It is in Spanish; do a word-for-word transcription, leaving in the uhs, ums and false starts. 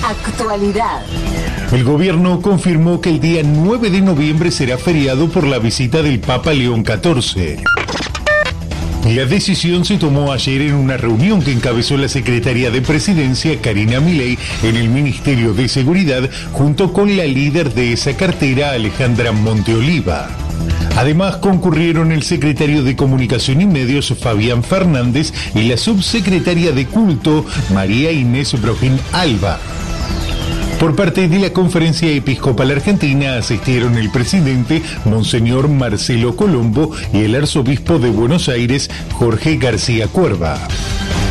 Actualidad. El gobierno confirmó que el día nueve de noviembre será feriado por la visita del Papa León catorce. La decisión se tomó ayer en una reunión que encabezó la secretaria de Presidencia, Karina Milei, en el Ministerio de Seguridad, junto con la líder de esa cartera, Alejandra Monteoliva. Además concurrieron el secretario de Comunicación y Medios, Fabián Fernández, y la subsecretaria de Culto, María Inés Brojín Alba. Por parte de la Conferencia Episcopal Argentina asistieron el presidente, Monseñor Marcelo Colombo, y el arzobispo de Buenos Aires, Jorge García Cuerva.